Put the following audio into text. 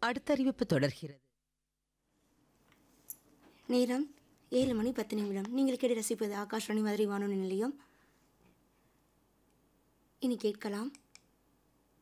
அடுத்த அறிவிப்பு தொடர்கிறது. நேரம் 7:10. நீங்கள் கேட்டு ரசிப்பது ஆகாஷ்வாணி மதுரை வானொலி நிலையம். இனி கேட்கலாம்